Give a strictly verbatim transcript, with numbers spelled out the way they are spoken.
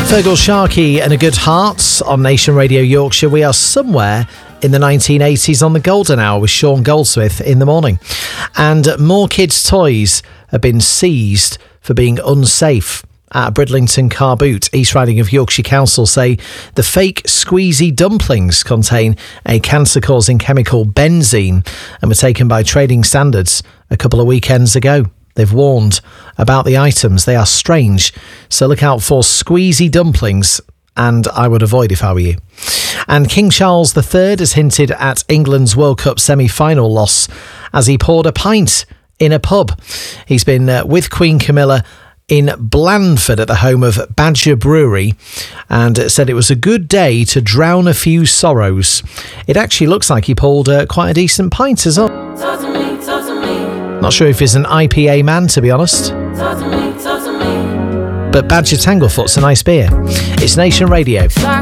Fergal Sharkey and A Good Heart on Nation Radio Yorkshire. We are somewhere in the nineteen eighties on the Golden Hour with Sean Goldsmith in the morning. And more kids' toys have been seized for being unsafe. At Bridlington Car Boot, East Riding of Yorkshire Council say the fake squeezy dumplings contain a cancer-causing chemical benzene and were taken by trading standards a couple of weekends ago. They've warned about the items. They are strange, so look out for squeezy dumplings, and I would avoid if I were you. And King Charles the Third has hinted at England's World Cup semi-final loss as he poured a pint in a pub. He's been uh, with Queen Camilla in Blandford at the home of Badger Brewery and said it was a good day to drown a few sorrows. It actually looks like he pulled uh, quite a decent pint as well. Talk to me, talk to me. Not sure if he's an I P A man, to be honest. Talk to me, talk to me. But Badger Tanglefoot's a nice beer. It's Nation Radio.